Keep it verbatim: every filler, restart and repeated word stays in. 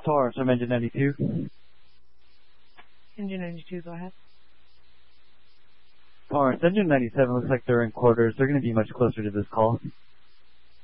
Taurus from Engine ninety-two. Engine ninety-two, go ahead. Taurus, Engine ninety-seven looks like they're in quarters. They're going to be much closer to this call.